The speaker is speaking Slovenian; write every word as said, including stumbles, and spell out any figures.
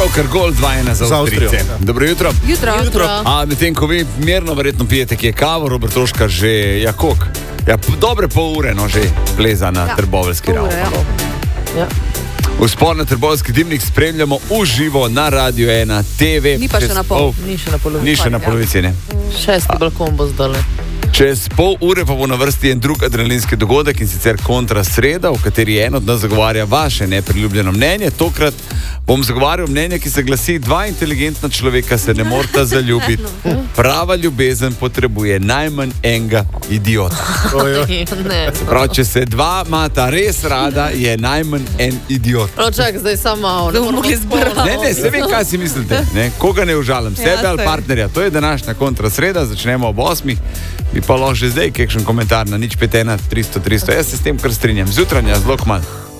Broker Gold dva ena za Avstrijce. Dobro jutro. Jutro. jutro. A medtem ko vi mirno verjetno pijete kje kavo, Robert Troškar že, ja koliko? Ja, dobre pol ure, no, že pleza na ja, Trboveljski ravni. Ja. Vzpon na Trboveljski dimnik spremljamo v živo na Radio ena te ve. Ni pa še na pol. Ni še na polovici. Ni še na polovici, ne. Šesti balkon bo zdale. Čez pol ure pa bo na vrsti en drug adrenalinski dogodek, in sicer Kontra sreda, v kateri en od nas zagovarja vaše nepriljubljeno mnenje. Tokrat bom zagovarjal mnenje, ki se glasi: dva inteligentna človeka se ne morata zaljubiti. Prava ljubezen potrebuje najmanj enega idiota. Prav, če se dva imata res rada, je najmanj en idiot. No, čak, zdaj samo malo. Ne, ne, se vem, kaj si mislite. Ne? Koga ne užalim, sebe ali partnerja. To je današnja Kontra sreda, začnemo ob osmih. Bi pa lahko že zdaj kakšen komentar na nič pet ena tristo tristo. Jaz se s tem kar strinjam. Zjutranja, zelo kmalu.